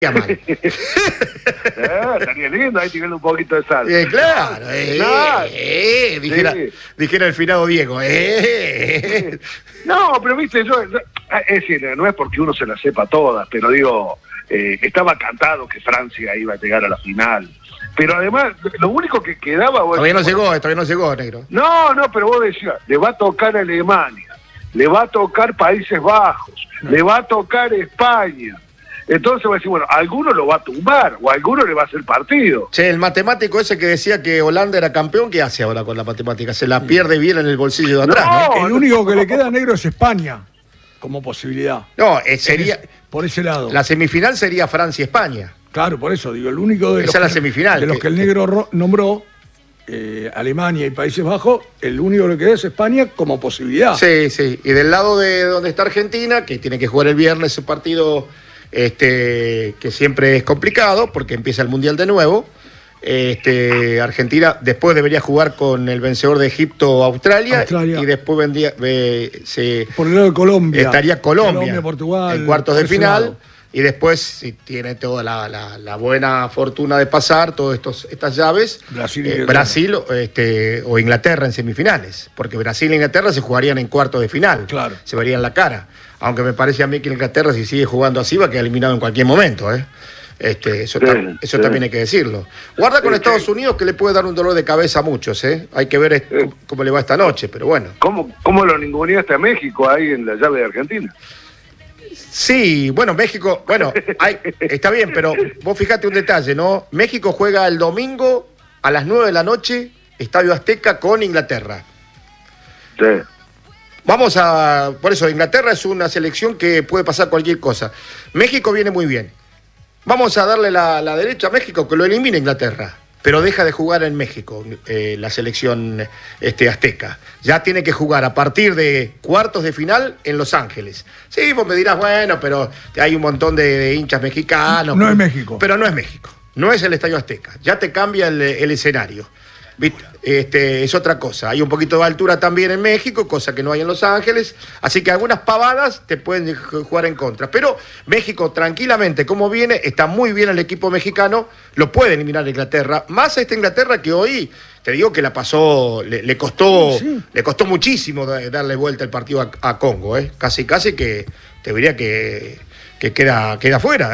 mal. Estaría lindo ahí tirando un poquito de sal. Claro, dijera, sí. dijera el finado Diego. No, pero viste, es decir, no es porque uno se la sepa todas, pero digo, estaba cantado que Francia iba a llegar a la final. Pero además, lo único que quedaba... Todavía no llegó, negro. No, pero vos decías, le va a tocar Alemania, le va a tocar Países Bajos, le va a tocar España. Entonces va a decir, bueno, alguno lo va a tumbar o alguno le va a hacer partido. Che, el matemático ese que decía que Holanda era campeón, ¿qué hace ahora con la matemática? Se la pierde bien en el bolsillo de atrás, ¿no? El único que le queda negro es España, como posibilidad. No, sería... Por ese lado. La semifinal sería Francia-España. Claro, por eso digo, el único de Esa es la semifinal. De los que el negro nombró, Alemania y Países Bajos, el único que queda es España como posibilidad. Sí. Y del lado de donde está Argentina, que tiene que jugar el viernes su partido... que siempre es complicado porque empieza el Mundial de nuevo. Argentina después debería jugar con el vencedor de Egipto Australia. Y después por el lado de Colombia estaría Colombia, Portugal, en cuartos de final. Y después, si tiene toda la buena fortuna de pasar todas estas llaves, Brasil o Inglaterra en semifinales, porque Brasil e Inglaterra se jugarían en cuartos de final. Claro. Se verían la cara. Aunque me parece a mí que Inglaterra, si sigue jugando así, va a quedar eliminado en cualquier momento. Eso también hay que decirlo. Guarda con Estados Unidos, que le puede dar un dolor de cabeza a muchos. Hay que ver cómo le va esta noche, pero bueno. ¿Cómo lo ninguneaste a México ahí en la llave de Argentina? Sí, bueno, México, está bien, pero vos fijate un detalle, ¿no? México juega el domingo a las 9 de la noche, Estadio Azteca, con Inglaterra. Sí. Por eso, Inglaterra es una selección que puede pasar cualquier cosa. México viene muy bien. Vamos a darle la derecha a México, que lo elimine Inglaterra, pero deja de jugar en México la selección azteca. Ya tiene que jugar a partir de cuartos de final en Los Ángeles. Sí, vos me dirás, bueno, pero hay un montón de hinchas mexicanos. No es México. Pero no es México. No es el Estadio Azteca. Ya te cambia el escenario. Es otra cosa. Hay un poquito de altura también en México, cosa que no hay en Los Ángeles, así que algunas pavadas te pueden jugar en contra. Pero México, tranquilamente, como viene, está muy bien el equipo mexicano, lo puede eliminar Inglaterra, más a esta Inglaterra que hoy, te digo que la pasó, le costó muchísimo darle vuelta el partido a Congo, casi que te diría que queda fuera,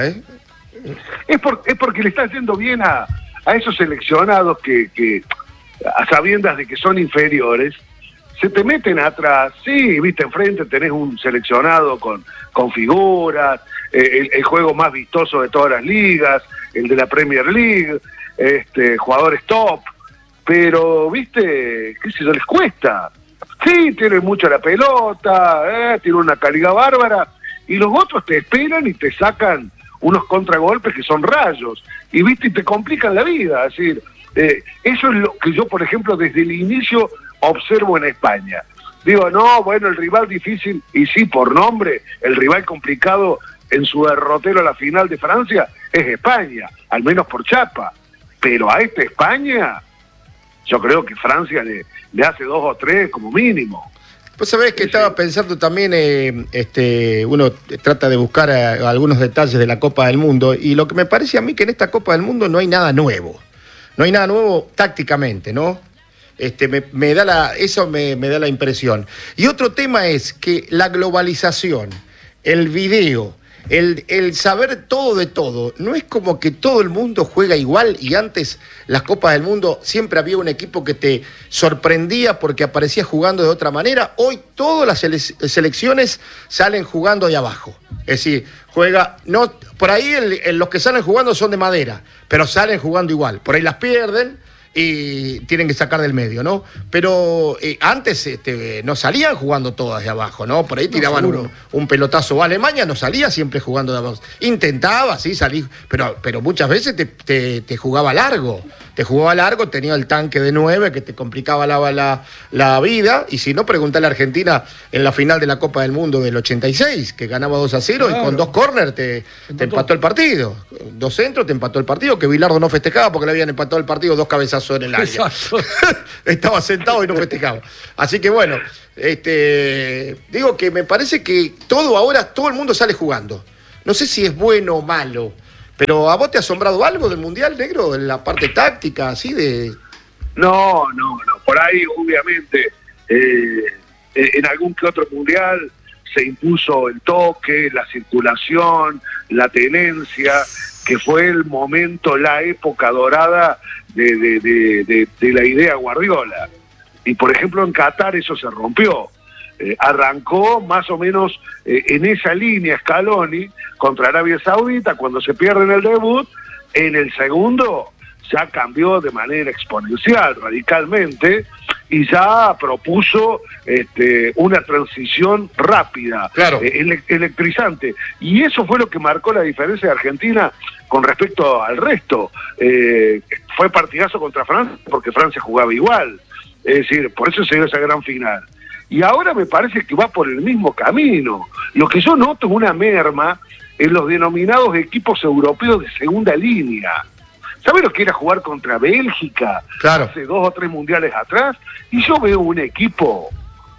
Es porque le está haciendo bien a esos seleccionados que a sabiendas de que son inferiores, se te meten atrás. Sí, viste, enfrente tenés un seleccionado con figuras, el juego más vistoso de todas las ligas, el de la Premier League, jugadores top, pero, viste, qué sé yo, les cuesta. Sí, tienen mucho la pelota, tienen una calidad bárbara, y los otros te esperan y te sacan unos contragolpes que son rayos, y viste, y te complican la vida. Es decir, eso es lo que yo, por ejemplo, desde el inicio observo en España. Digo, no, bueno, el rival difícil, y sí, por nombre, el rival complicado en su derrotero a la final de Francia es España, al menos por chapa. Pero a esta España, yo creo que Francia le hace 2 o 3 como mínimo. Pues sabés que estaba pensando también, uno trata de buscar algunos detalles de la Copa del Mundo, y lo que me parece a mí que en esta Copa del Mundo no hay nada nuevo. No hay nada nuevo tácticamente, ¿no? Me da la impresión. Y otro tema es que la globalización, el video, el saber todo de todo, no es como que todo el mundo juega igual, y antes las Copas del Mundo siempre había un equipo que te sorprendía porque aparecía jugando de otra manera. Hoy todas las selecciones salen jugando de abajo. Es decir, por ahí los que salen jugando son de madera, pero salen jugando igual. Por ahí las pierden y tienen que sacar del medio, ¿no? Pero antes no salían jugando todas de abajo, ¿no? Por ahí tiraban un pelotazo. Alemania no salía siempre jugando de abajo. Intentaba, sí, salir, pero muchas veces te jugaba largo. Te jugaba largo, tenía el tanque de 9 que te complicaba la vida. Y si no, preguntale a Argentina en la final de la Copa del Mundo del 86, que ganaba 2-0, claro, y con 2 córner te empató el partido. 2 centros te empató el partido, que Bilardo no festejaba porque le habían empatado el partido 2 cabezazos en el área. Estaba sentado y no festejaba. Así que bueno, digo que me parece que todo el mundo sale jugando. No sé si es bueno o malo Pero ¿a vos te ha asombrado algo del Mundial, negro? En la parte táctica, así de... No. Por ahí, obviamente, en algún que otro mundial se impuso el toque, la circulación, la tenencia, que fue el momento, la época dorada de la idea Guardiola. Y, por ejemplo, en Qatar eso se rompió. Arrancó más o menos en esa línea Scaloni contra Arabia Saudita, cuando se pierde en el debut. En el segundo ya cambió de manera exponencial, radicalmente, y ya propuso una transición rápida, claro, electrizante. Y eso fue lo que marcó la diferencia de Argentina con respecto al resto. Fue partidazo contra Francia, porque Francia jugaba igual. Es decir, por eso se dio esa gran final. Y ahora me parece que va por el mismo camino. Lo que yo noto es una merma en los denominados equipos europeos de segunda línea. ¿Sabes lo que era jugar contra Bélgica? Claro. Hace 2 o 3 mundiales atrás, y yo veo un equipo,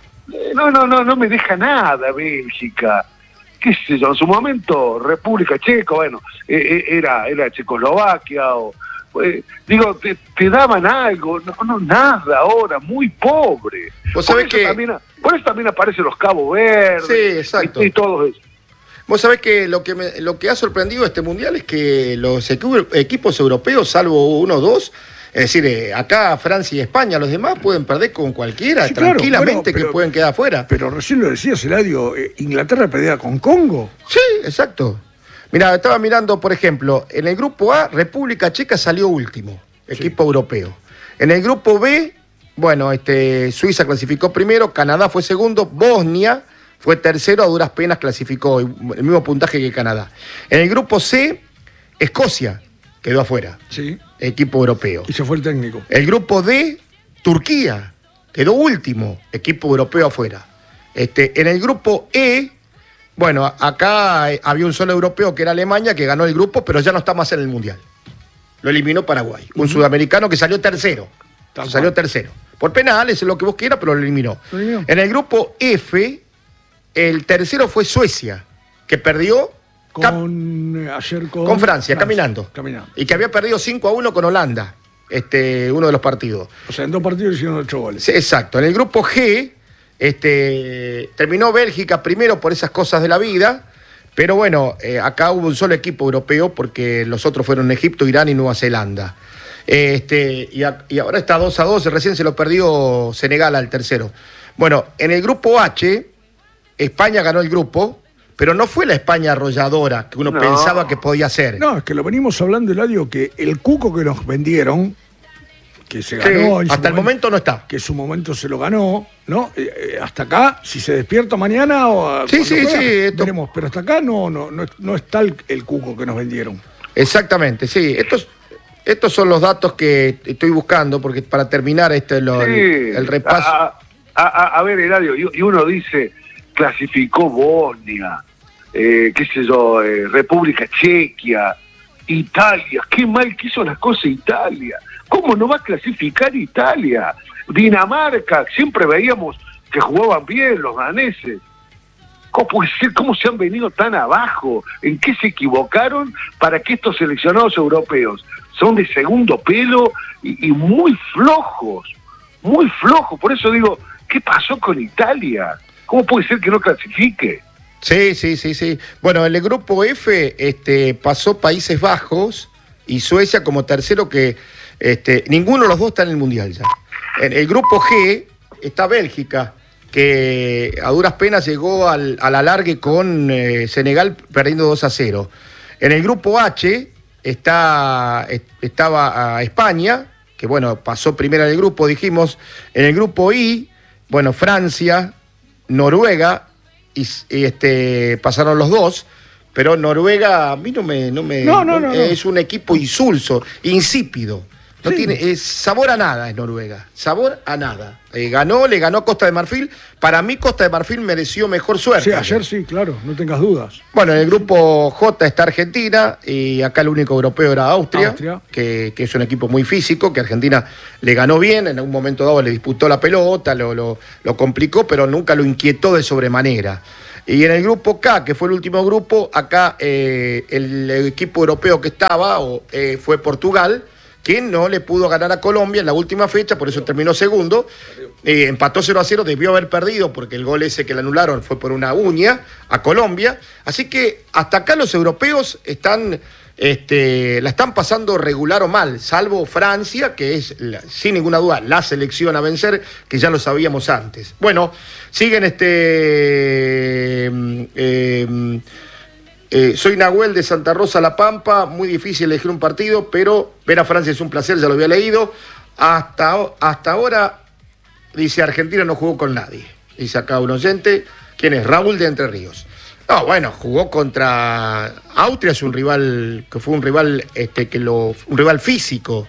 no me deja nada Bélgica, qué sé yo, en su momento República Checa, bueno, era Checoslovaquia, digo, te daban algo, no, nada ahora, muy pobre. ¿Vos sabés que... por eso también aparecen los Cabo Verdes, sí, exacto, y todo eso. Vos sabés que lo que ha sorprendido este Mundial es que los equipos europeos, salvo 1 o 2, es decir, acá Francia y España, los demás pueden perder con cualquiera, sí, tranquilamente, claro, que pueden quedar afuera. Pero recién lo decías, Eladio, Inglaterra perdía con Congo. Sí, exacto. Mirá, estaba mirando, por ejemplo, en el grupo A, República Checa salió último, equipo europeo. En el grupo B, bueno, Suiza clasificó primero, Canadá fue segundo, Bosnia fue tercero, a duras penas clasificó, el mismo puntaje que Canadá. En el grupo C, Escocia quedó afuera, sí, equipo europeo. Y se fue el técnico. El grupo D, Turquía, quedó último, equipo europeo afuera. En el grupo E, bueno, acá había un solo europeo que era Alemania, que ganó el grupo, pero ya no está más en el Mundial. Lo eliminó Paraguay, un sudamericano que salió tercero. Salió tercero. Por penales, lo que vos quieras, pero lo eliminó. En el grupo F, el tercero fue Suecia, que perdió con Francia, caminando. Y que había perdido 5-1 con Holanda, uno de los partidos. O sea, en 2 partidos hicieron 8 goles. Sí, exacto. En el grupo G, terminó Bélgica primero por esas cosas de la vida, pero bueno, acá hubo un solo equipo europeo porque los otros fueron Egipto, Irán y Nueva Zelanda. Y ahora está 2-2, recién se lo perdió Senegal al tercero. Bueno, en el grupo H, España ganó el grupo, pero no fue la España arrolladora que uno pensaba que podía ser. No, es que lo venimos hablando, Eladio, que el cuco que nos vendieron, que se ganó... Sí, hasta el momento no está. Que en su momento se lo ganó, ¿no? Hasta acá, si se despierta mañana o... Sí, veremos, pero hasta acá no está el cuco que nos vendieron. Exactamente, sí. Estos son los datos que estoy buscando, porque para terminar el repaso... A ver, Eladio, y uno dice, clasificó Bosnia, qué sé yo, República Chequia, Italia, qué mal que hizo las cosas Italia. ¿Cómo no va a clasificar Italia? Dinamarca, siempre veíamos que jugaban bien los daneses. ¿Cómo puede ser? ¿Cómo se han venido tan abajo? ¿En qué se equivocaron para que estos seleccionados europeos son de segundo pelo y muy flojos? Muy flojos. Por eso digo, ¿qué pasó con Italia? ¿Cómo puede ser que no clasifique? Sí. Bueno, en el grupo F pasó Países Bajos y Suecia como tercero, que ninguno de los dos está en el Mundial ya. En el grupo G está Bélgica, que a duras penas llegó al alargue con Senegal perdiendo 2-0. En el grupo H estaba España, que bueno, pasó primera en el grupo, dijimos. En el grupo I, bueno, Francia, Noruega, y pasaron los dos, pero Noruega a mí no, es un equipo insulso, insípido. No tiene sabor a nada, es Noruega. Sabor a nada. Le ganó a Costa de Marfil. Para mí, Costa de Marfil mereció mejor suerte. Sí, ayer sí, claro, no tengas dudas. Bueno, en el grupo J está Argentina, y acá el único europeo era Austria. Que es un equipo muy físico, que Argentina le ganó bien, en algún momento dado le disputó la pelota, lo complicó, pero nunca lo inquietó de sobremanera. Y en el grupo K, que fue el último grupo, acá el equipo europeo que estaba fue Portugal, que no le pudo ganar a Colombia en la última fecha, por eso terminó segundo. Empató 0-0, debió haber perdido porque el gol ese que le anularon fue por una uña a Colombia. Así que hasta acá los europeos la están pasando regular o mal, salvo Francia, que es sin ninguna duda la selección a vencer, que ya lo sabíamos antes. Bueno, siguen soy Nahuel de Santa Rosa, La Pampa. Muy difícil elegir un partido, pero ver a Francia es un placer, ya lo había leído. Hasta ahora, dice, Argentina no jugó con nadie. Dice acá un oyente, ¿quién es? Raúl de Entre Ríos. No, bueno, jugó contra Austria, es un rival que fue un rival un rival físico.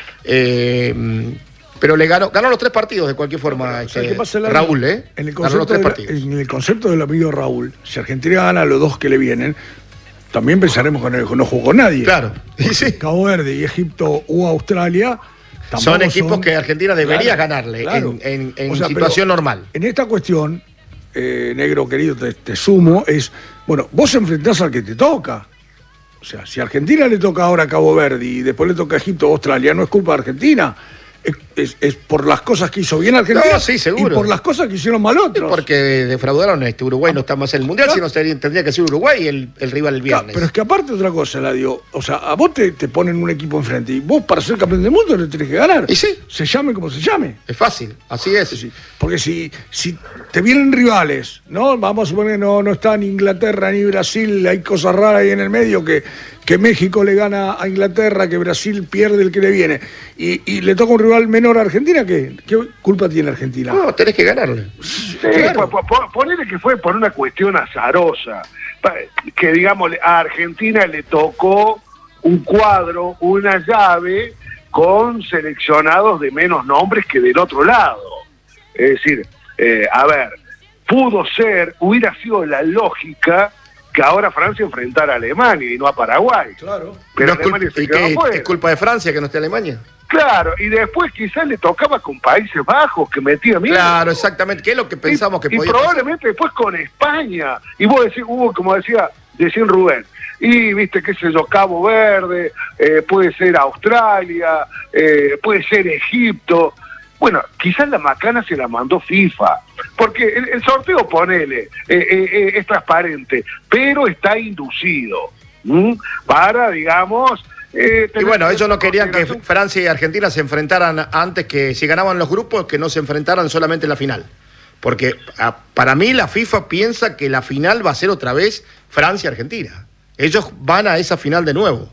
Pero le ganó los 3 partidos de cualquier forma. Raúl, en el concepto del amigo Raúl, si Argentina gana los 2 que le vienen, también pensaremos que no jugó con nadie. Claro. Sí. Cabo Verde y Egipto o Australia son equipos que Argentina debería ganarle en situación normal. En esta cuestión, negro querido, te sumo, bueno, vos enfrentás al que te toca. O sea, si a Argentina le toca ahora a Cabo Verde y después le toca a Egipto o Australia, no es culpa de Argentina. Es por las cosas que hizo bien Argentina. No, sí, seguro. Y por las cosas que hicieron mal otros. Porque defraudaron Uruguay no está más en el Mundial, sino tendría que ser Uruguay el rival el viernes. Pero es que aparte otra cosa, o sea, a vos te ponen un equipo enfrente y vos para ser campeón del mundo le tenés que ganar. Y sí. Se llame como se llame. Es fácil, así es. Sí. Porque si te vienen rivales, ¿no? Vamos a suponer que no está ni Inglaterra ni Brasil, hay cosas raras ahí en el medio que México le gana a Inglaterra, que Brasil pierde el que le viene, y le toca un rival menor a Argentina, ¿qué culpa tiene Argentina? No, tenés que ganarle. Sí, claro. Ponele que fue por una cuestión azarosa, que digamos a Argentina le tocó un cuadro, una llave, con seleccionados de menos nombres que del otro lado. Es decir, hubiera sido la lógica que ahora Francia enfrentara a Alemania y no a Paraguay. Claro. Pero no ¿Es culpa de Francia que no esté Alemania? Claro, y después quizás le tocaba con Países Bajos, que metía miedo. Claro, exactamente, que es lo que pensamos que podía pasar. Y probablemente después con España. Y vos decís, como decía Rubén, y viste, qué sé yo, Cabo Verde, puede ser Australia, puede ser Egipto. Bueno, quizás la macana se la mandó FIFA, porque el sorteo, ponele, es transparente, pero está inducido para, digamos... y bueno, ellos no querían que Francia y Argentina se enfrentaran antes, que si ganaban los grupos, que no se enfrentaran solamente en la final. Porque para mí la FIFA piensa que la final va a ser otra vez Francia-Argentina. Ellos van a esa final de nuevo,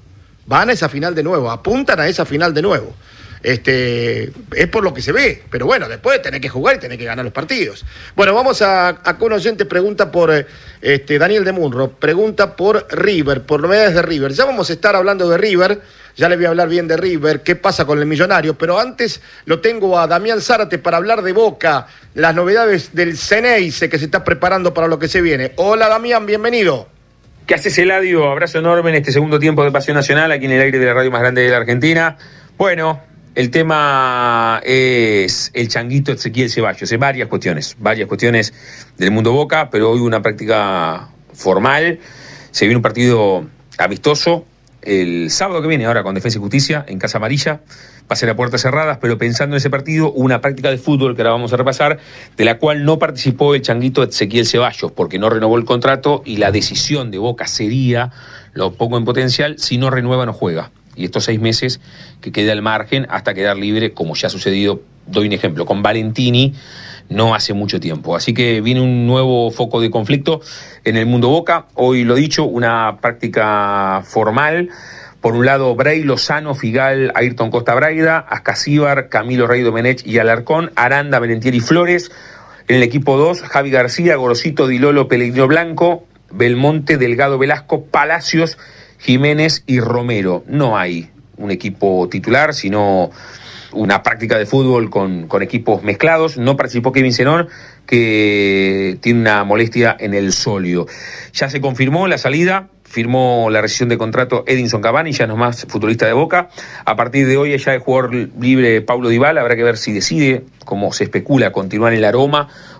apuntan a esa final de nuevo. Es por lo que se ve, pero bueno, después tenés que jugar y tenés que ganar los partidos. Bueno, vamos a un oyente, pregunta por Daniel de Munro, pregunta por River, por novedades de River. Ya vamos a estar hablando de River, ya le voy a hablar bien de River, qué pasa con el Millonario, pero antes lo tengo a Damián Zárate para hablar de Boca, las novedades del Ceneice que se está preparando para lo que se viene. Hola Damián, bienvenido. ¿Qué haces, Eladio? Abrazo enorme en este segundo tiempo de Pasión Nacional, aquí en el aire de la radio más grande de la Argentina. Bueno, el tema es el changuito Ezequiel Ceballos. Hay varias cuestiones del mundo Boca, pero hoy una práctica formal. Se viene un partido amistoso el sábado que viene, ahora con Defensa y Justicia, en Casa Amarilla. Va a ser a puertas cerradas, pero pensando en ese partido, una práctica de fútbol que ahora vamos a repasar, de la cual no participó el changuito Ezequiel Ceballos, porque no renovó el contrato, y la decisión de Boca sería, lo pongo en potencial, si no renueva no juega. Y estos 6 meses que queda al margen hasta quedar libre, como ya ha sucedido, doy un ejemplo, con Valentini no hace mucho tiempo. Así que viene un nuevo foco de conflicto en el mundo Boca. Hoy lo dicho, una práctica formal. Por un lado, Bray, Lozano, Figal, Ayrton Costa Braida, Ascasíbar, Camilo Rey Domenech y Alarcón, Aranda, Valentieri y Flores. En el equipo 2, Javi García, Gorosito, Dilolo, Pellegrino Blanco, Belmonte, Delgado Velasco, Palacios, Jiménez y Romero. No hay un equipo titular, sino una práctica de fútbol con equipos mezclados. No participó Kevin Zenón, que tiene una molestia en el sóleo. Ya se confirmó la salida, firmó la rescisión de contrato Edinson Cavani, ya no es más futbolista de Boca. A partir de hoy ya es jugador libre Paulo Dybala. Habrá que ver si decide, como se especula, continuar en la Roma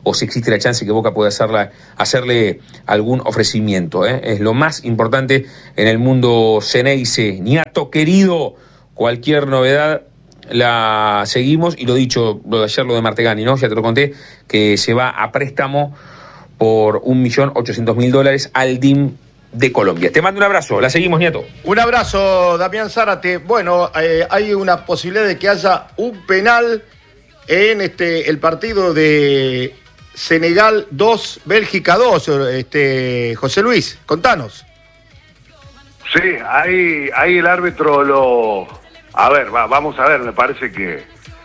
o si existe la chance que Boca pueda hacerle algún ofrecimiento. Es lo más importante en el mundo Ceneice. Niato querido, cualquier novedad la seguimos, y lo dicho, lo de ayer, lo de Martegani, ¿no? Ya te lo conté, que se va a préstamo por $1.800.000 al DIM de Colombia. Te mando un abrazo, la seguimos, Nieto. Un abrazo, Damián Zárate. Bueno, hay una posibilidad de que haya un penal en el partido de Senegal 2, Bélgica 2. José Luis, contanos. Sí, ahí el árbitro lo... A ver, vamos a ver, me parece que...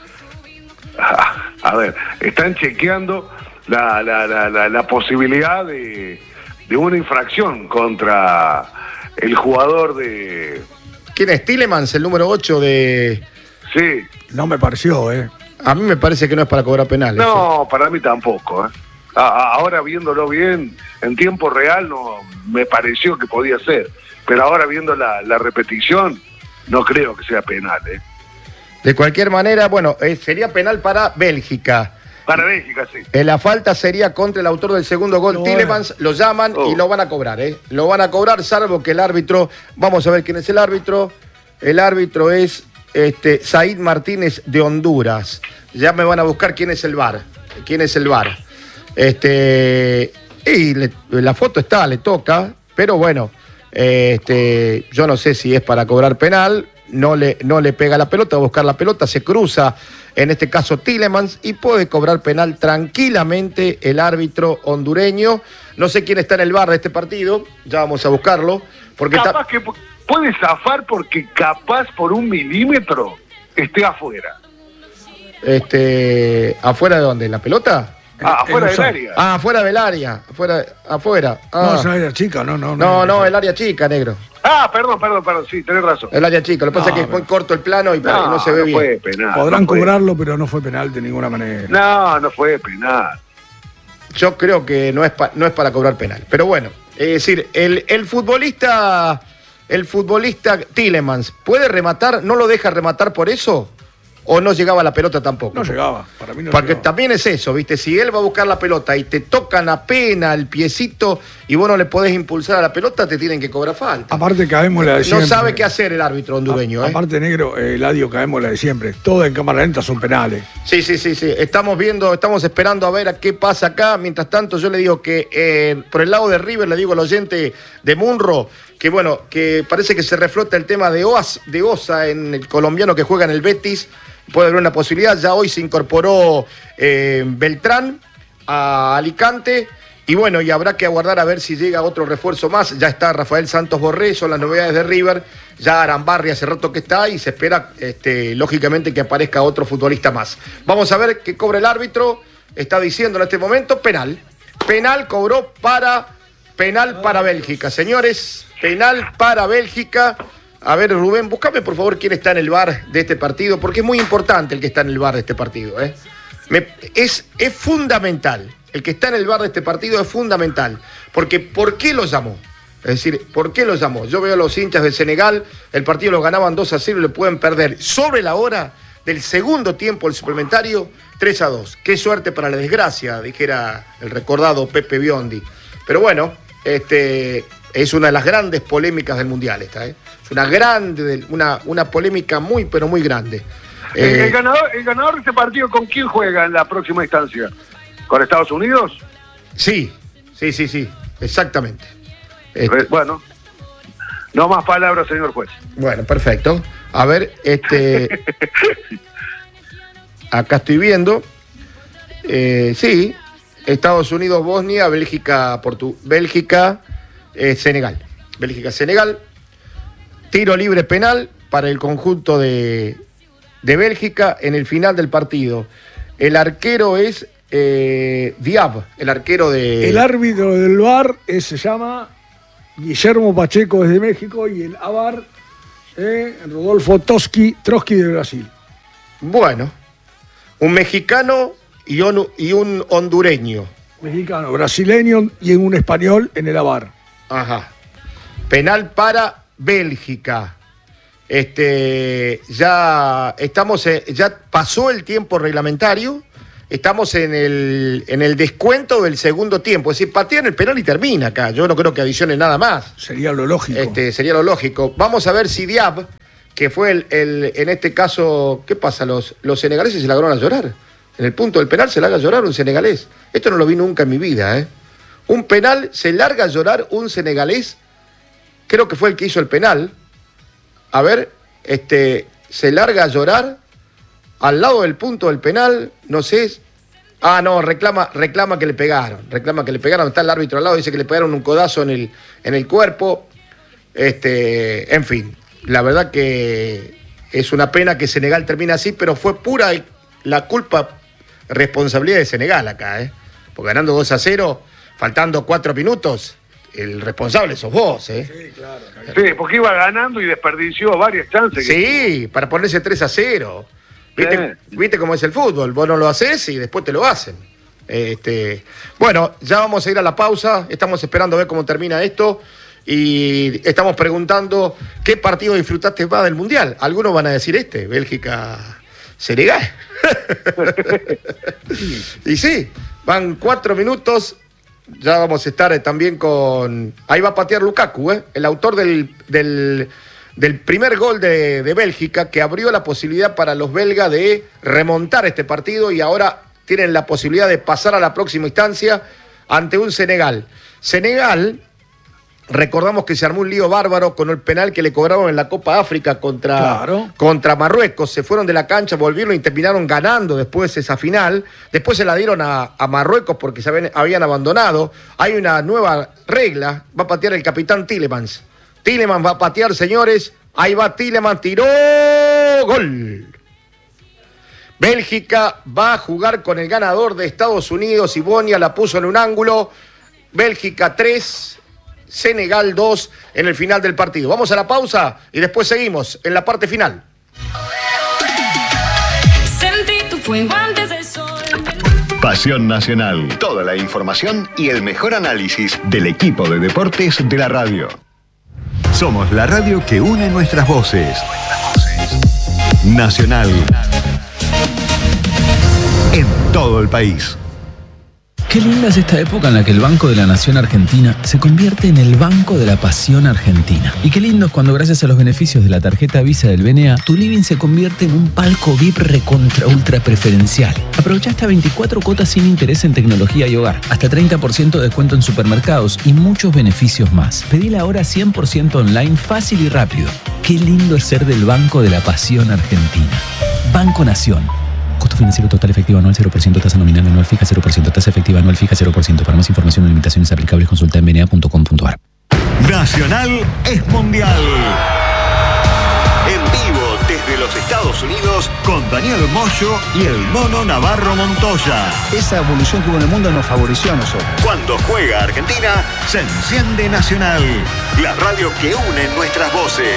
A ver, están chequeando la posibilidad de una infracción contra el jugador de... ¿Quién es? Tielemans, el número 8 de... Sí. No me pareció, A mí me parece que no es para cobrar penales. No, para mí tampoco, Ahora viéndolo bien, en tiempo real, no me pareció que podía ser. Pero ahora viendo la repetición, no creo que sea penal, De cualquier manera, bueno, sería penal para Bélgica. Para Bélgica, sí. La falta sería contra el autor del segundo gol, No, Tielemans. Lo llaman y lo van a cobrar, Lo van a cobrar, salvo que el árbitro... Vamos a ver quién es el árbitro. El árbitro es Said Martínez de Honduras. Ya me van a buscar quién es el VAR. Y la foto está, le toca, pero bueno, yo no sé si es para cobrar penal. No le pega la pelota, va a buscar la pelota, se cruza, en este caso Tielemans, y puede cobrar penal tranquilamente el árbitro hondureño. No sé quién está en el VAR de este partido, ya vamos a buscarlo. Porque capaz que puede zafar porque capaz por 1 milímetro esté afuera. ¿Afuera de dónde? ¿La pelota? Afuera del área. Afuera del área, afuera. No, es área chica, no. No, el área chica, negro. Perdón, sí, tenés razón. El área chica, lo que pasa es que es muy corto el plano y no se ve bien. Fue penal. Podrán cobrarlo, pero no fue penal de ninguna manera. No fue penal. Yo creo que no es para cobrar penal. Pero bueno, es decir, el futbolista Tielemans, ¿puede rematar? ¿No lo deja rematar por eso? ¿O no llegaba la pelota tampoco? No llegaba, para mí no Porque llegaba. también es eso, ¿viste? Si él va a buscar la pelota y te tocan apenas el piecito y vos no le podés impulsar a la pelota, te tienen que cobrar falta. Aparte caemos la de siempre. No sabe qué hacer el árbitro hondureño, Aparte, negro, Eladio, caemos la de siempre. Todas en cámara lenta son penales. Sí. Estamos esperando a ver a qué pasa acá. Mientras tanto, yo le digo que por el lado de River, le digo al oyente de Munro, que bueno, que parece que se reflota el tema de Osa en el colombiano que juega en el Betis. Puede haber una posibilidad. Ya hoy se incorporó Beltrán a Alicante. Y bueno, y habrá que aguardar a ver si llega otro refuerzo más. Ya está Rafael Santos Borré, son las novedades de River. Ya Arambarri hace rato que está y se espera, lógicamente, que aparezca otro futbolista más. Vamos a ver qué cobra el árbitro. Está diciendo en este momento penal. Penal cobró penal para Bélgica. Señores, penal para Bélgica. A ver, Rubén, búscame por favor quién está en el VAR de este partido, porque es muy importante el que está en el VAR de este partido. Es fundamental. El que está en el VAR de este partido es fundamental. Porque ¿por qué lo llamó? Es decir, ¿por qué lo llamó? Yo veo a los hinchas de Senegal, el partido lo ganaban 2-0 y lo pueden perder sobre la hora del segundo tiempo, el suplementario, 3-2. Qué suerte para la desgracia, dijera el recordado Pepe Biondi. Pero bueno, es una de las grandes polémicas del Mundial esta, Es una polémica muy, pero muy grande. ¿El ganador de este partido con quién juega en la próxima instancia? ¿Con Estados Unidos? Sí, exactamente. Bueno, no más palabras, señor juez. Bueno, perfecto. A ver, acá estoy viendo. Sí, Estados Unidos, Bosnia, Bélgica, Senegal. Bélgica, Senegal. Tiro libre penal para el conjunto de Bélgica en el final del partido. El arquero es Diab, el arquero de... El árbitro del VAR se llama Guillermo Pacheco desde México y el AVAR Rodolfo Trotsky de Brasil. Bueno, un mexicano y un hondureño. Mexicano, brasileño y un español en el AVAR. Ajá. Penal para Bélgica. Ya pasó el tiempo reglamentario. estamos en el descuento del segundo tiempo. Es decir, patean el penal y termina acá. Yo no creo que adicione nada más. Sería lo lógico. Sería lo lógico. Vamos a ver si Diab, que fue en este caso, ¿qué pasa? Los senegaleses se largaron a llorar. En el punto del penal se larga a llorar un senegalés. Esto no lo vi nunca en mi vida, ¿eh? Un penal, se larga a llorar un senegalés. Creo que fue el que hizo el penal. A ver, se larga a llorar al lado del punto del penal, no sé. Ah, no, reclama que le pegaron. Está el árbitro al lado, dice que le pegaron un codazo en el cuerpo. En fin, la verdad que es una pena que Senegal termine así, pero fue pura la culpa, responsabilidad de Senegal acá, ¿eh? Porque ganando 2-0, faltando 4 minutos, el responsable sos vos, ¿eh? Sí, claro. Sí, porque iba ganando y desperdició varias chances. Sí, para ponerse 3-0. ¿Viste cómo es el fútbol? Vos no lo haces y después te lo hacen. Bueno, ya vamos a ir a la pausa. Estamos esperando a ver cómo termina esto. Y estamos preguntando qué partido disfrutaste más del Mundial. Algunos van a decir Bélgica-Senegal. Y sí, van 4 minutos. Ya vamos a estar también con... Ahí va a patear Lukaku, el autor del primer gol de Bélgica, que abrió la posibilidad para los belgas de remontar este partido y ahora tienen la posibilidad de pasar a la próxima instancia ante un Senegal. Senegal, recordamos que se armó un lío bárbaro con el penal que le cobraron en la Copa África contra Marruecos. Se fueron de la cancha, volvieron y terminaron ganando después esa final. Después se la dieron a Marruecos porque se habían abandonado. Hay una nueva regla, va a patear el capitán Tielemans. Tielemans va a patear, señores. Ahí va Tielemans, tiró, gol. Bélgica va a jugar con el ganador de Estados Unidos y Bonia la puso en un ángulo. Bélgica 3, Senegal 2 en el final del partido. Vamos a la pausa y después seguimos en la parte final. Pasión Nacional. Toda la información y el mejor análisis del equipo de deportes de la radio. Somos la radio que une nuestras voces. Nacional. En todo el país. Qué linda es esta época en la que el Banco de la Nación Argentina se convierte en el Banco de la Pasión Argentina. Y qué lindo es cuando, gracias a los beneficios de la tarjeta Visa del BNA, tu living se convierte en un palco VIP recontra ultra preferencial. Aprovecha hasta 24 cuotas sin interés en tecnología y hogar, hasta 30% de descuento en supermercados y muchos beneficios más. Pedila ahora 100% online, fácil y rápido. Qué lindo es ser del Banco de la Pasión Argentina. Banco Nación. Costo financiero total efectivo anual 0%, tasa nominal anual fija 0%, tasa efectiva anual fija 0%. Para más información o limitaciones aplicables, consulta en bna.com.ar. Nacional es mundial. En vivo desde los Estados Unidos con Daniel Moyo y el Mono Navarro Montoya. Esa evolución que hubo en el mundo nos favoreció a nosotros. Cuando juega Argentina, se enciende Nacional, la radio que une nuestras voces.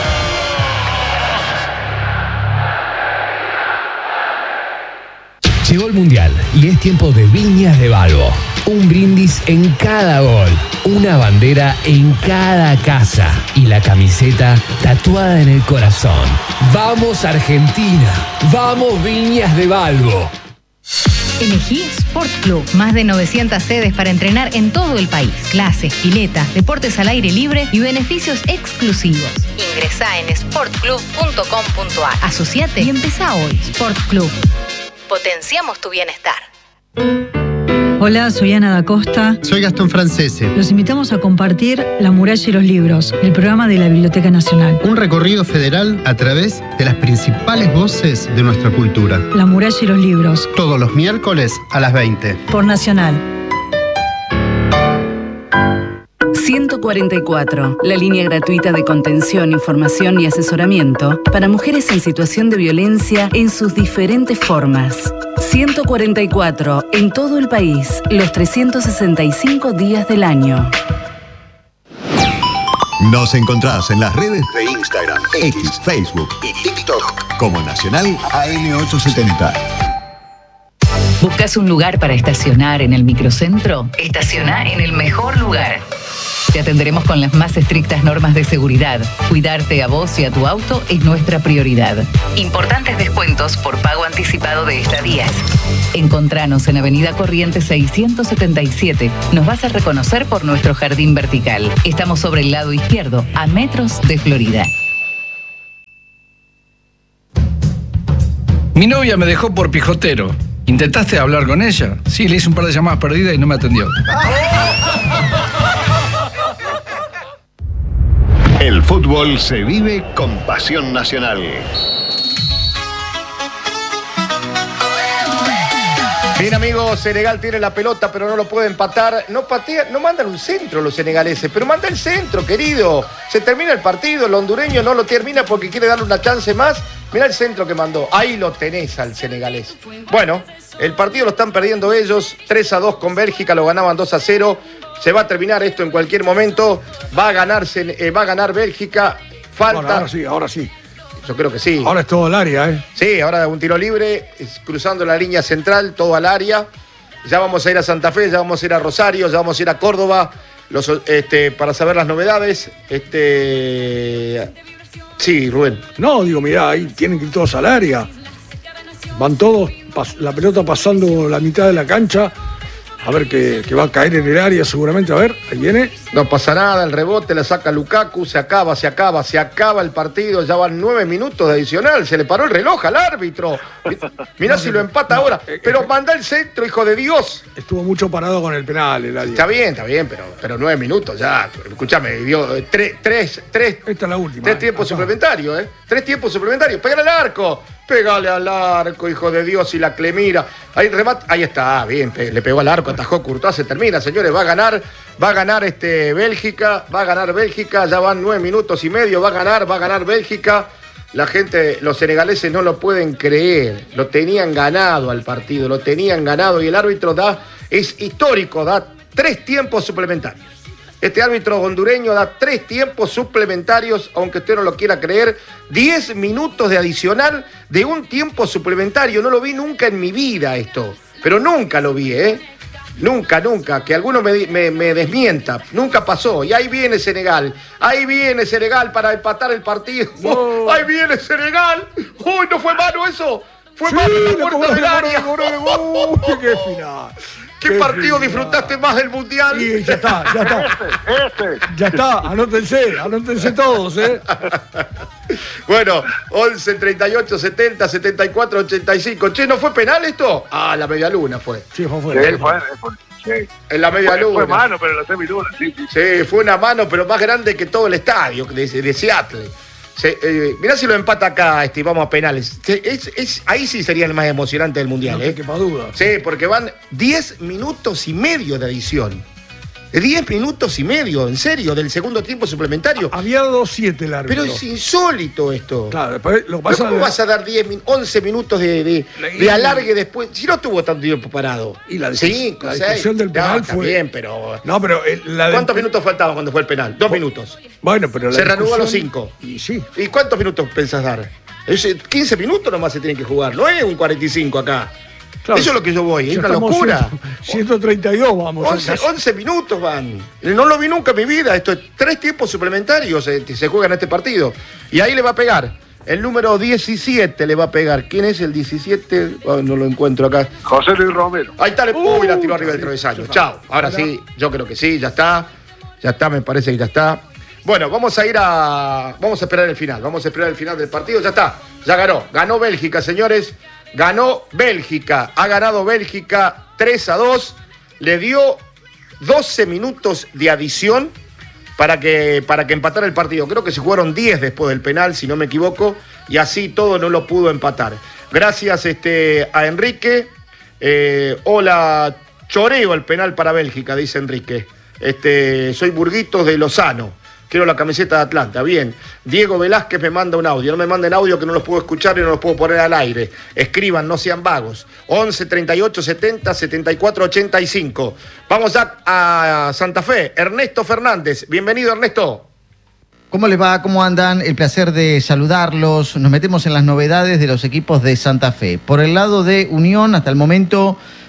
Llegó el Mundial y es tiempo de Viñas de Balbo. Un brindis en cada gol, una bandera en cada casa y la camiseta tatuada en el corazón. ¡Vamos Argentina! ¡Vamos Viñas de Balbo! Elegí Sport Club. Más de 900 sedes para entrenar en todo el país. Clases, piletas, deportes al aire libre y beneficios exclusivos. Ingresá en sportclub.com.ar. Asociate y empezá hoy. Sport Club. Potenciamos tu bienestar. Hola, soy Ana da Costa. Soy Gastón Francese. Los invitamos a compartir La Muralla y los Libros, el programa de la Biblioteca Nacional. Un recorrido federal a través de las principales voces de nuestra cultura. La Muralla y los Libros. Todos los miércoles a las 20. Por Nacional. 144, la línea gratuita de contención, información y asesoramiento para mujeres en situación de violencia en sus diferentes formas. 144, en todo el país, los 365 días del año. Nos encontrás en las redes de Instagram, X, Facebook y TikTok como Nacional AM870. ¿Buscas un lugar para estacionar en el microcentro? Estaciona en el mejor lugar. Te atenderemos con las más estrictas normas de seguridad. Cuidarte a vos y a tu auto es nuestra prioridad. Importantes descuentos por pago anticipado de estadías. Encontranos en Avenida Corrientes 677. Nos vas a reconocer por nuestro jardín vertical. Estamos sobre el lado izquierdo, a metros de Florida. Mi novia me dejó por pijotero. ¿Intentaste hablar con ella? Sí, le hice un par de llamadas perdidas y no me atendió. El fútbol se vive con Pasión Nacional. Bien, amigos, Senegal tiene la pelota, pero no lo puede empatar. No patea, no mandan un centro los senegaleses, pero manda el centro, querido. Se termina el partido, el hondureño no lo termina porque quiere darle una chance más. Mirá el centro que mandó. Ahí lo tenés al senegalés. Bueno, el partido lo están perdiendo ellos. 3-2 con Bélgica, lo ganaban 2-0. Se va a terminar esto en cualquier momento. Va a ganar Bélgica. Falta. Bueno, ahora sí. Yo creo que sí. Ahora es todo el área, ¿eh? Sí, ahora un tiro libre, cruzando la línea central, todo al área. Ya vamos a ir a Santa Fe, ya vamos a ir a Rosario, ya vamos a ir a Córdoba, para saber las novedades. Sí, Rubén. No, digo, mirá, ahí tienen que ir todos al área. Van todos, la pelota pasando la mitad de la cancha. A ver que va a caer en el área seguramente. A ver, ahí viene. No pasa nada, el rebote la saca Lukaku, se acaba el partido. Ya van 9 minutos de adicional. Se le paró el reloj al árbitro. Mirá si lo empata ahora. Pero manda el centro, hijo de Dios. Estuvo mucho parado con el penal, el área. Está bien, pero 9 minutos ya. Escúchame, dio tres. Esta es la última. 3 tiempos suplementarios, ¿eh? 3 tiempos suplementarios. Pégale al arco. Pégale al arco, hijo de Dios, y la Clemira. Ahí remata. Ahí está, bien, le pegó al arco, atajó Courtois, se termina, señores. Va a ganar Bélgica, ya van 9 minutos y medio, va a ganar Bélgica. La gente, los senegaleses no lo pueden creer. Lo tenían ganado al partido, y el árbitro es histórico, da 3 tiempos suplementarios. Este árbitro hondureño da 3 tiempos suplementarios, aunque usted no lo quiera creer. 10 minutos de adicional de un tiempo suplementario. No lo vi nunca en mi vida esto. Pero nunca lo vi, ¿eh? Nunca. Que alguno me desmienta. Nunca pasó. Y ahí viene Senegal. Para empatar el partido. No. Ahí viene Senegal. ¡Uy, no fue mano eso! Fue mano en la puerta del área. ¡Qué final! ¿Qué partido disfrutaste más del Mundial? Sí, ya está. Ya está, anótense todos, ¿eh? Bueno, 11, 38, 70, 74, 85. Che, ¿no fue penal esto? Ah, la media luna fue. Sí, fue. En la media luna. Fue mano, pero en la semiluna, sí. Sí, fue una mano, pero más grande que todo el estadio de Seattle. Mirá si lo empata acá, vamos a penales. Ahí sí sería el más emocionante del Mundial. No te quepa duda. Sí, porque van 10 minutos y medio de adición. 10 minutos y medio, en serio, del segundo tiempo suplementario. Había 2-7 el árbitro. Pero es insólito esto. Claro, ¿Cómo vas a dar 11 minutos de alargue después? Si no tuvo tanto tiempo parado. Y la decisión del penal fue... bien, pero... No, pero ¿cuántos minutos faltaban cuando fue el penal? 2 minutos. Bueno, pero se reanudó a los 5. Y sí. ¿Y cuántos minutos pensás dar? 15 minutos nomás se tienen que jugar, no es un 45 acá. Claro, eso es lo que yo voy, es una locura. 132 vamos. 11 minutos van. No lo vi nunca en mi vida. Esto es 3 tiempos suplementarios se juegan este partido. Y ahí le va a pegar. El número 17 le va a pegar. ¿Quién es el 17? Oh, no lo encuentro acá. José Luis Romero. Ahí está. Uy, la tiró arriba del travesaño. Chao. Ahora sí, yo creo que sí, ya está. Ya está, me parece que ya está. Bueno, vamos a esperar el final. Vamos a esperar el final del partido. Ya está. Ya ganó. Ganó Bélgica, señores. Ganó Bélgica, ha ganado Bélgica 3-2, le dio 12 minutos de adición para que empatara el partido. Creo que se jugaron 10 después del penal, si no me equivoco, y así todo no lo pudo empatar. Gracias a Enrique. Hola, choreo el penal para Bélgica, dice Enrique. Soy Burguitos de Lozano. Quiero la camiseta de Atlanta. Bien. Diego Velázquez me manda un audio. No me manden audio que no los puedo escuchar y no los puedo poner al aire. Escriban, no sean vagos. 11 38 70 74 85. Vamos ya a Santa Fe. Ernesto Fernández. Bienvenido, Ernesto. ¿Cómo les va? ¿Cómo andan? El placer de saludarlos. Nos metemos en las novedades de los equipos de Santa Fe. Por el lado de Unión, hasta el momento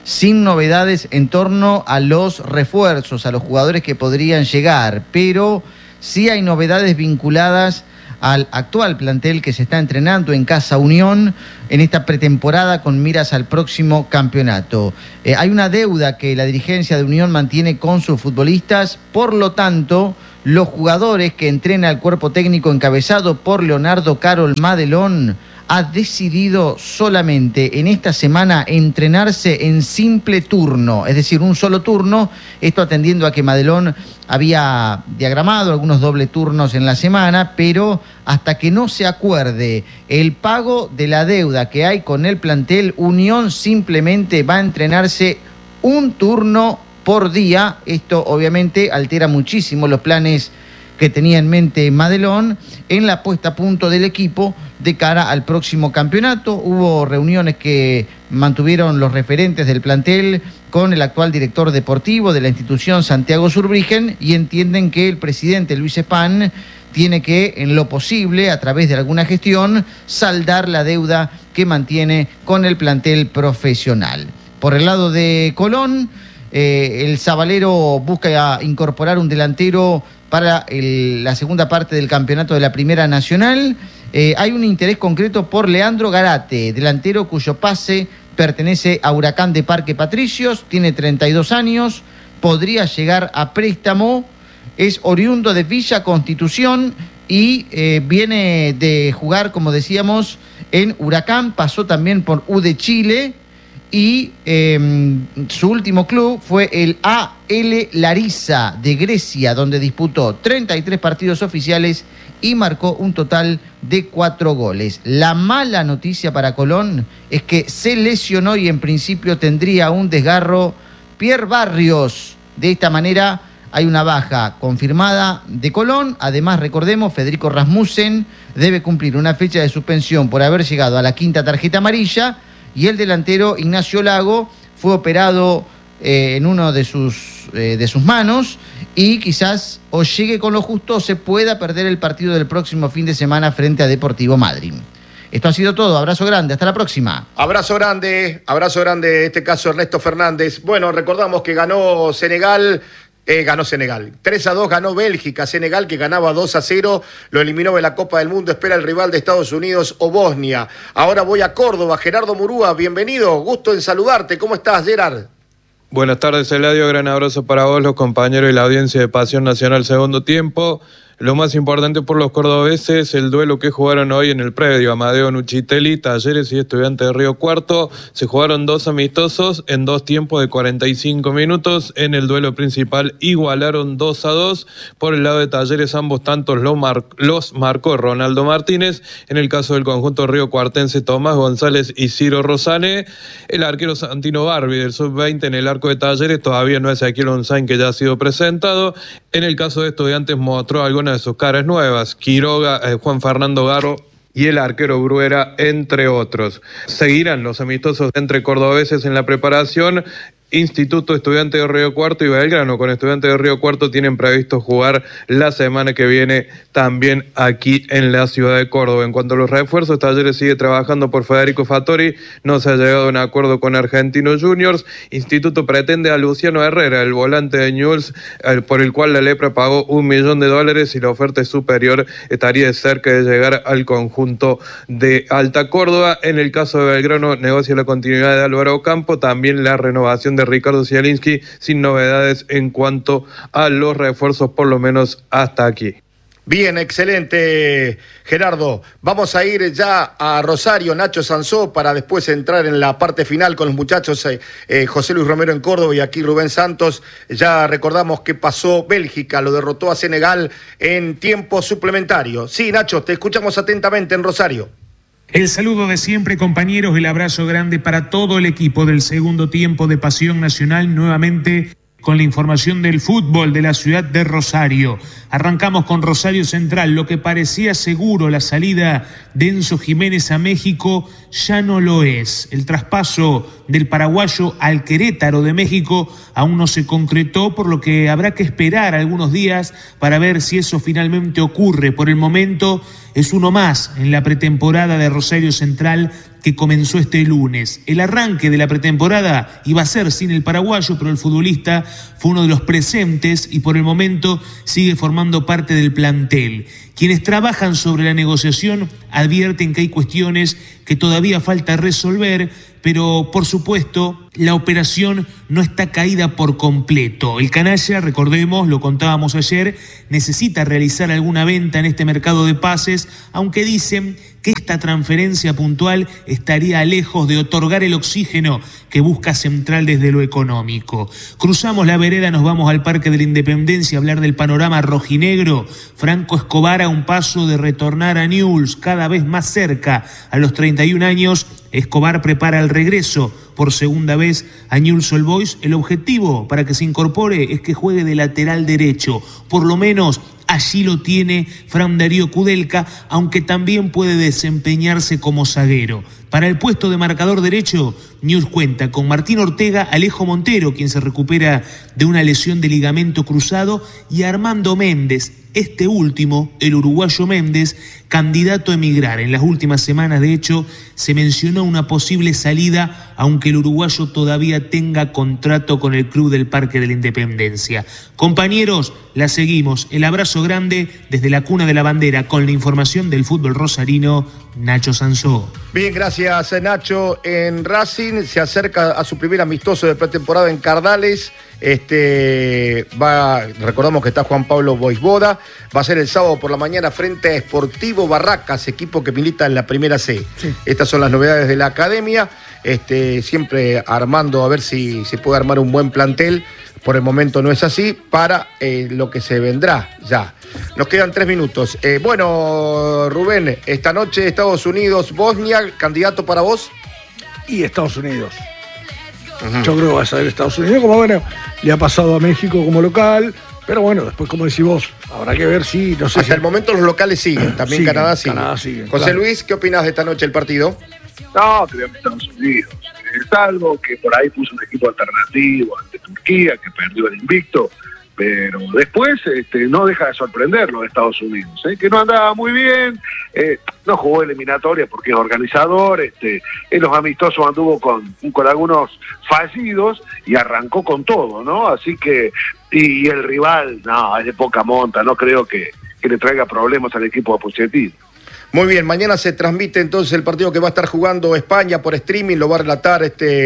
sin novedades en torno a los refuerzos, a los jugadores que podrían llegar, pero sí hay novedades vinculadas al actual plantel que se está entrenando en Casa Unión en esta pretemporada con miras al próximo campeonato. Hay una deuda que la dirigencia de Unión mantiene con sus futbolistas, por lo tanto, los jugadores que entrena el cuerpo técnico encabezado por Leonardo Carol Madelón ha decidido solamente en esta semana entrenarse en simple turno, es decir, un solo turno, esto atendiendo a que Madelón había diagramado algunos doble turnos en la semana, pero hasta que no se acuerde el pago de la deuda que hay con el plantel, Unión simplemente va a entrenarse un turno por día. Esto obviamente altera muchísimo los planes que tenía en mente Madelón en la puesta a punto del equipo de cara al próximo campeonato. Hubo reuniones que mantuvieron los referentes del plantel con el actual director deportivo de la institución, Santiago Zurbriggen, y entienden que el presidente Luis Spahn tiene que, en lo posible, a través de alguna gestión, saldar la deuda que mantiene con el plantel profesional. Por el lado de Colón, el Zabalero busca incorporar un delantero para la segunda parte del campeonato de la Primera Nacional. Hay un interés concreto por Leandro Garate, delantero cuyo pase pertenece a Huracán de Parque Patricios, tiene 32 años, podría llegar a préstamo, es oriundo de Villa Constitución y viene de jugar, como decíamos, en Huracán, pasó también por U de Chile, y su último club fue el AL Larissa de Grecia, donde disputó 33 partidos oficiales y marcó un total de 4 goles. La mala noticia para Colón es que se lesionó y en principio tendría un desgarro Pierre Barrios. De esta manera hay una baja confirmada de Colón. Además, recordemos, Federico Rasmussen debe cumplir una fecha de suspensión por haber llegado a la 5ª tarjeta amarilla. Y el delantero Ignacio Lago fue operado en uno de sus manos y quizás o llegue con lo justo o se pueda perder el partido del próximo fin de semana frente a Deportivo Madryn. Esto ha sido todo. Abrazo grande. Hasta la próxima. Abrazo grande. En este caso Ernesto Fernández. Bueno, recordamos que ganó Senegal. Ganó Senegal. 3-2 ganó Bélgica. Senegal, que ganaba 2-0, lo eliminó de la Copa del Mundo. Espera el rival de Estados Unidos o Bosnia. Ahora voy a Córdoba. Gerardo Murúa, bienvenido. Gusto en saludarte. ¿Cómo estás, Gerard? Buenas tardes, Eladio. Gran abrazo para vos, los compañeros y la audiencia de Pasión Nacional Segundo Tiempo. Lo más importante por los cordobeses, el duelo que jugaron hoy en el predio. Amadeo Nuchitelli, Talleres y Estudiantes de Río Cuarto. Se jugaron 2 amistosos en 2 tiempos de 45 minutos. En el duelo principal igualaron 2-2. Por el lado de Talleres, ambos tantos los marcó Ronaldo Martínez. En el caso del conjunto riocuartense, Tomás González y Ciro Rosane. El arquero Santino Barbi del sub-20 en el arco de Talleres todavía no es Ezequiel Onzain, que ya ha sido presentado. En el caso de Estudiantes mostró algunas de sus caras nuevas, Quiroga, Juan Fernando Garro y el arquero Bruera, entre otros. Seguirán los amistosos entre cordobeses en la preparación. Instituto, Estudiantes de Río Cuarto y Belgrano con Estudiantes de Río Cuarto tienen previsto jugar la semana que viene también aquí en la ciudad de Córdoba. En cuanto a los refuerzos, Talleres sigue trabajando por Federico Fattori, no se ha llegado a un acuerdo con Argentinos Juniors. Instituto pretende a Luciano Herrera, el volante de Newell's, por el cual la Lepra pagó $1 millón y la oferta es superior, estaría cerca de llegar al conjunto de Alta Córdoba. En el caso de Belgrano, negocia la continuidad de Álvaro Ocampo, también la renovación de Ricardo Zielinski, sin novedades en cuanto a los refuerzos, por lo menos hasta aquí. Bien, excelente, Gerardo. Vamos a ir ya a Rosario, Nacho Sansó, para después entrar en la parte final con los muchachos José Luis Romero en Córdoba y aquí Rubén Santos. Ya recordamos que pasó Bélgica, lo derrotó a Senegal en tiempo suplementario. Sí, Nacho, te escuchamos atentamente en Rosario. El saludo de siempre, compañeros, el abrazo grande para todo el equipo del segundo tiempo de Pasión Nacional, nuevamente con la información del fútbol de la ciudad de Rosario. Arrancamos con Rosario Central. Lo que parecía seguro, la salida de Enzo Jiménez a México, ya no lo es. El traspaso del paraguayo al Querétaro de México aún no se concretó, por lo que habrá que esperar algunos días para ver si eso finalmente ocurre. Por el momento es uno más en la pretemporada de Rosario Central, que comenzó este lunes. El arranque de la pretemporada iba a ser sin el paraguayo, pero el futbolista fue uno de los presentes y por el momento sigue formando parte del plantel. Quienes trabajan sobre la negociación advierten que hay cuestiones que todavía falta resolver, pero por supuesto la operación no está caída por completo. El canalla, recordemos, lo contábamos ayer, necesita realizar alguna venta en este mercado de pases, aunque dicen que esta transferencia puntual estaría lejos de otorgar el oxígeno que busca Central desde lo económico. Cruzamos la vereda, nos vamos al Parque de la Independencia a hablar del panorama rojinegro. Franco Escobar a un paso de retornar a Newell's, cada vez más cerca. A los 31 años, Escobar prepara el regreso por segunda vez a Newell's Old Boys. El objetivo para que se incorpore es que juegue de lateral derecho. Por lo menos allí lo tiene Fran Darío Kudelka, aunque también puede desempeñarse como zaguero. Para el puesto de marcador derecho, Newell's cuenta con Martín Ortega, Alejo Montero, quien se recupera de una lesión de ligamento cruzado, y Armando Méndez. Este último, el uruguayo Méndez, candidato a emigrar. En las últimas semanas, de hecho, se mencionó una posible salida, aunque el uruguayo todavía tenga contrato con el club del Parque de la Independencia. Compañeros, la seguimos. El abrazo grande desde la cuna de la bandera con la información del fútbol rosarino, Nacho Sansó. Bien, gracias Nacho. En Racing se acerca a su primer amistoso de pretemporada en Cardales. Recordamos que está Juan Pablo Boisboda. Va a ser el sábado por la mañana frente a Sportivo Barracas, equipo que milita en la primera C. Sí. Estas son las novedades de la academia. Siempre armando a ver si se puede armar un buen plantel. Por el momento no es así, para lo que se vendrá ya. Nos quedan 3 minutos. Bueno, Rubén, esta noche Estados Unidos, Bosnia, ¿candidato para vos? Y Estados Unidos. Yo creo que va a ser Estados Unidos, como bueno, le ha pasado a México como local, pero bueno, después como decís vos, habrá que ver si, no sé. Hasta el momento los locales siguen, también siguen, Canadá sigue. José claro. Luis, ¿qué opinás de esta noche el partido? No, creo que Estados Unidos. Salvo que por ahí puso un equipo alternativo ante Turquía, que perdió el invicto, pero después no deja de sorprenderlo de Estados Unidos, que no andaba muy bien, no jugó eliminatoria porque es organizador, en los amistosos anduvo con algunos fallidos y arrancó con todo, ¿no? Así que, y el rival, no, es de poca monta, no creo que le traiga problemas al equipo de Pochettino. Muy bien, mañana se transmite entonces el partido que va a estar jugando España por streaming, lo va a relatar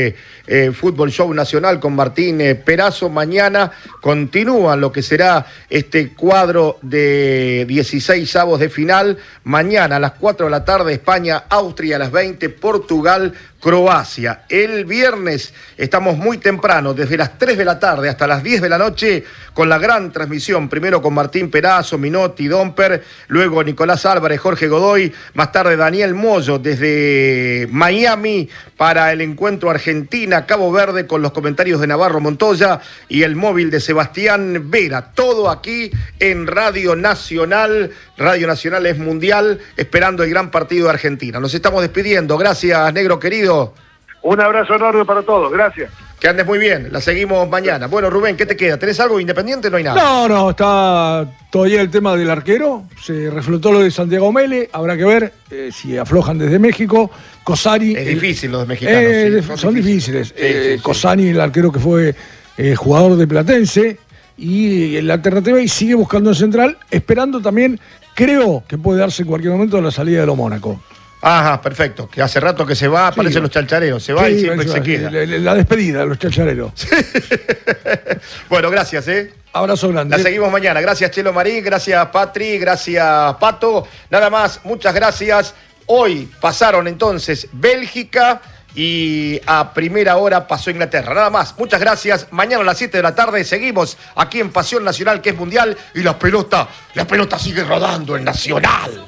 Fútbol Show Nacional con Martín Perazo. Mañana continúa lo que será este cuadro de 16 avos de final. Mañana a las 4 de la tarde España, Austria, a las 20 Portugal, Croacia. El viernes estamos muy temprano, desde las 3 de la tarde hasta las 10 de la noche, con la gran transmisión, primero con Martín Perazo, Minotti, Domper, luego Nicolás Álvarez, Jorge Godoy, más tarde Daniel Moyo desde Miami para el encuentro Argentina-Cabo Verde con los comentarios de Navarro Montoya y el móvil de Sebastián Vera. Todo aquí en Radio Nacional. Radio Nacional es mundial, esperando el gran partido de Argentina. Nos estamos despidiendo. Gracias, negro querido. Un abrazo enorme para todos. Gracias. Que andes muy bien, la seguimos mañana. Bueno, Rubén, ¿qué te queda? ¿Tenés algo Independiente? No hay nada. No, está todavía el tema del arquero. Se reflotó lo de Santiago Mele. Habrá que ver si aflojan desde México. Cosani. Es difícil los de mexicanos. Son difíciles. Cosani, el arquero que fue jugador de Platense. Y la alternativa, y sigue buscando en central, esperando también, creo que puede darse en cualquier momento la salida de lo Mónaco. Ajá, perfecto. Que hace rato que se va, aparecen los chalchareros. Se va y siempre se queda. La despedida de los chalchareros. Bueno, gracias, Abrazo grande. La seguimos mañana. Gracias, Chelo Marín. Gracias, Patri. Gracias, Pato. Nada más, muchas gracias. Hoy pasaron entonces Bélgica y a primera hora pasó Inglaterra. Nada más, muchas gracias. Mañana a las 7 de la tarde seguimos aquí en Pasión Nacional, que es mundial, y la pelota sigue rodando en Nacional.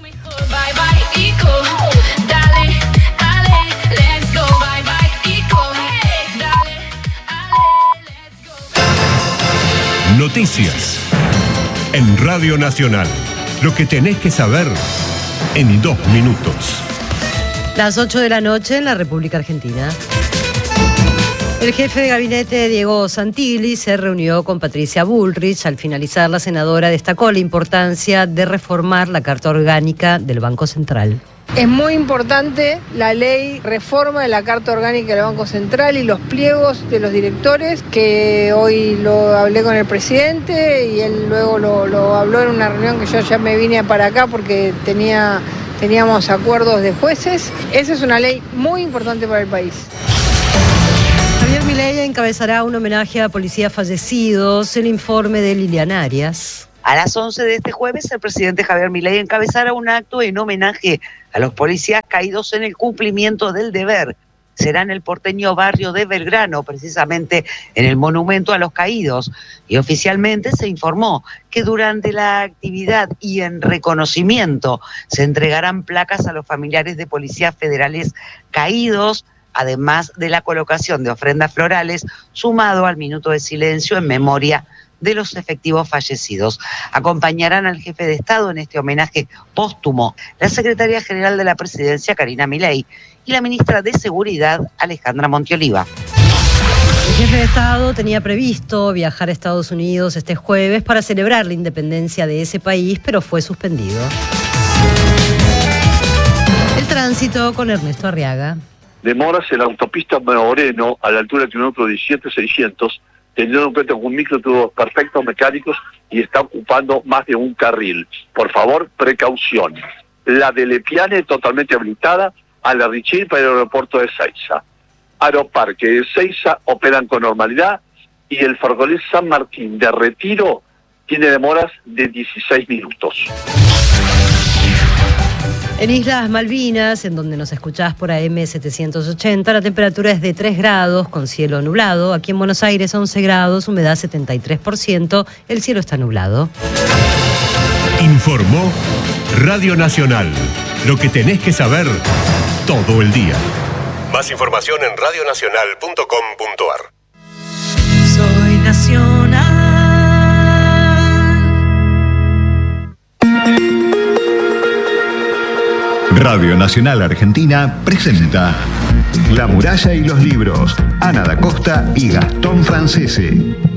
Noticias en Radio Nacional. Lo que tenés que saber en 2 minutos. Las 8 de la noche en la República Argentina. El jefe de gabinete, Diego Santilli, se reunió con Patricia Bullrich. Al finalizar, la senadora destacó la importancia de reformar la Carta Orgánica del Banco Central. Es muy importante la ley reforma de la Carta Orgánica del Banco Central y los pliegos de los directores, que hoy lo hablé con el presidente y él luego lo habló en una reunión que yo ya me vine para acá porque teníamos acuerdos de jueces. Esa es una ley muy importante para el país. Javier Milei encabezará un homenaje a policías fallecidos. El informe de Liliana Arias. A las 11 de este jueves, el presidente Javier Milei encabezará un acto en homenaje a los policías caídos en el cumplimiento del deber. Será en el porteño barrio de Belgrano, precisamente en el monumento a los caídos. Y oficialmente se informó que durante la actividad y en reconocimiento se entregarán placas a los familiares de policías federales caídos, además de la colocación de ofrendas florales, sumado al minuto de silencio en memoria de los efectivos fallecidos. Acompañarán al jefe de Estado en este homenaje póstumo la secretaria general de la Presidencia, Karina Milei, y la ministra de Seguridad, Alejandra Montioliva. El jefe de Estado tenía previsto viajar a Estados Unidos este jueves para celebrar la independencia de ese país, pero fue suspendido. El tránsito con Ernesto Arriaga. Demoras en la autopista Moreno a la altura del kilómetro 17,600, teniendo en cuenta que un micro tuvo perfectos mecánicos y está ocupando más de un carril. Por favor, precaución. La de Lepiane totalmente habilitada, a la Richil para el aeropuerto de Seiza. Aeroparque de Seiza operan con normalidad y el ferrocarril San Martín de Retiro tiene demoras de 16 minutos. En Islas Malvinas, en donde nos escuchás por AM 780, la temperatura es de 3 grados con cielo nublado. Aquí en Buenos Aires 11 grados, humedad 73%, el cielo está nublado. Informó Radio Nacional. Lo que tenés que saber todo el día. Más información en radionacional.com.ar. Soy nacional. Radio Nacional Argentina presenta La muralla y los libros. Ana da Costa y Gastón Francese.